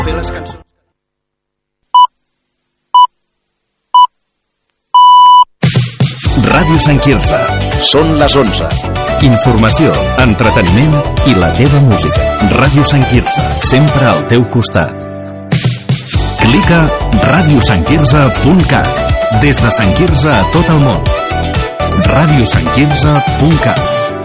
fer les cançons. Ràdio Sant Quirze. Són les 11. Informació, entreteniment i la teva música. Ràdio Sant Quirze, sempre al teu costat. Clica radiosantquirze.cat. Des de Sant Quirze a tot el món. radiosantquirze.cat.